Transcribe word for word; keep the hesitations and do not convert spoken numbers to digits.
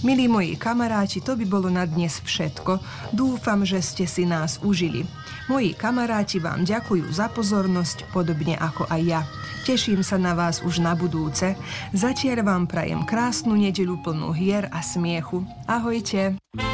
Milí moji kamaráti, to by bolo na dnes všetko. Dúfam, že ste si nás užili. Moji kamaráti vám ďakujú za pozornosť, podobne ako aj ja. Teším sa na vás už na budúce. Zatiaľ vám prajem krásnu nedeľu plnú hier a smiechu. Ahojte.